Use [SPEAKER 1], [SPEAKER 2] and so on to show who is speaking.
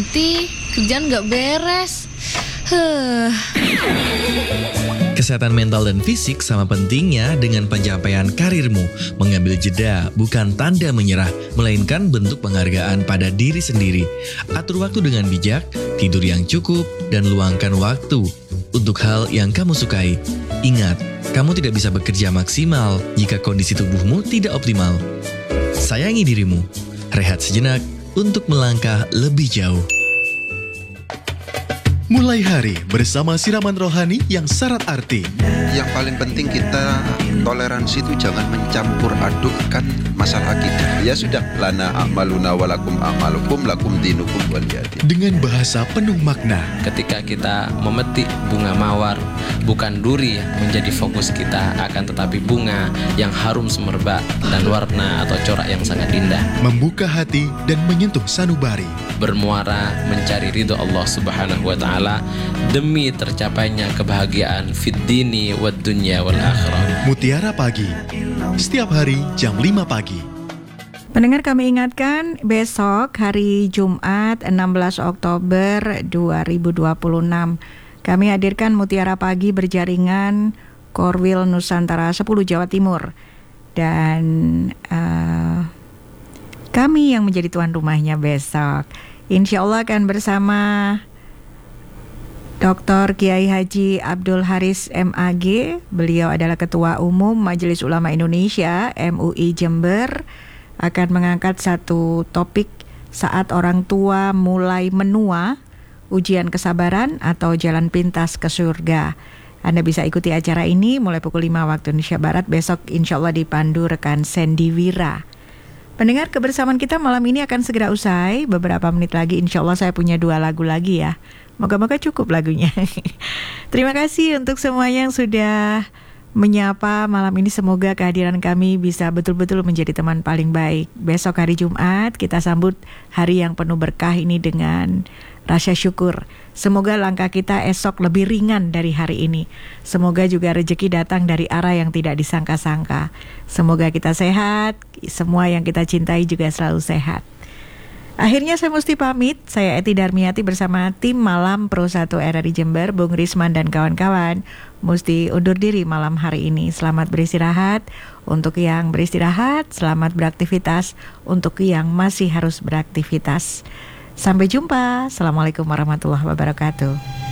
[SPEAKER 1] Nanti kerjaan gak beres.
[SPEAKER 2] Kesehatan mental dan fisik sama pentingnya dengan pencapaian karirmu. Mengambil jeda bukan tanda menyerah, melainkan bentuk penghargaan pada diri sendiri. Atur waktu dengan bijak, tidur yang cukup, dan luangkan waktu untuk hal yang kamu sukai. Ingat, kamu tidak bisa bekerja maksimal jika kondisi tubuhmu tidak optimal. Sayangi dirimu, rehat sejenak untuk melangkah lebih jauh.
[SPEAKER 3] Mulai hari bersama siraman rohani yang syarat arti.
[SPEAKER 4] Yang paling penting kita toleransi itu jangan mencampur adukkan masalah kita. Ya sudah, lana a'maluna walakum a'malukum lakum dinukum waliyadin.
[SPEAKER 3] Dengan bahasa penuh makna.
[SPEAKER 5] Ketika kita memetik bunga mawar, bukan duri yang menjadi fokus kita, akan tetapi bunga yang harum semerbak dan warna atau corak yang sangat indah.
[SPEAKER 3] Membuka hati dan menyentuh sanubari.
[SPEAKER 5] Bermuara mencari ridho Allah Subhanahu wa Ta'ala demi tercapainya kebahagiaan fid dini wad dunya wal akhirah.
[SPEAKER 3] Mutiara Pagi, setiap hari jam 5 pagi.
[SPEAKER 6] Pendengar, kami ingatkan besok hari Jumat 16 Oktober 2026 kami hadirkan Mutiara Pagi berjaringan Korwil Nusantara 10 Jawa Timur. Dan kami yang menjadi tuan rumahnya besok insya Allah akan bersama Dr. Kiai Haji Abdul Haris MAG. Beliau adalah Ketua Umum Majelis Ulama Indonesia MUI Jember. Akan mengangkat satu topik saat orang tua mulai menua, ujian kesabaran atau jalan pintas ke surga. Anda bisa ikuti acara ini mulai pukul 5 waktu Indonesia Barat besok, insya Allah dipandu rekan Sandy Wira. Pendengar, kebersamaan kita malam ini akan segera usai. Beberapa menit lagi insya Allah saya punya 2 lagu lagi ya. Moga-moga cukup lagunya. Terima kasih untuk semuanya yang sudah menyapa malam ini. Semoga kehadiran kami bisa betul-betul menjadi teman paling baik. Besok hari Jumat kita sambut hari yang penuh berkah ini dengan rasa syukur. Semoga langkah kita esok lebih ringan dari hari ini. Semoga juga rezeki datang dari arah yang tidak disangka-sangka. Semoga kita sehat, semua yang kita cintai juga selalu sehat. Akhirnya saya mesti pamit. Saya Eti Darmiati bersama tim Malam Pro 1 RRI Jember, Bung Risman dan kawan-kawan mesti undur diri malam hari ini. Selamat beristirahat. Untuk yang beristirahat, selamat beraktivitas. Untuk yang masih harus beraktivitas, sampai jumpa. Assalamualaikum warahmatullahi wabarakatuh.